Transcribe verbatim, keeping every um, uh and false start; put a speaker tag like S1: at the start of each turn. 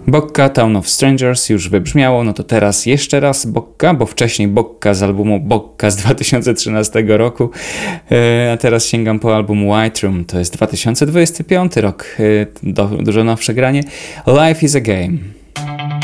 S1: Bokka, Town of Strangers już wybrzmiało, no to teraz jeszcze raz Bokka, bo wcześniej Bokka z albumu Bokka z dwa tysiące trzynastego roku, e, a teraz sięgam po album White Room, to jest dwa tysiące dwudziesty piąty rok, e, do, dużo nowsze granie. Life is a Game.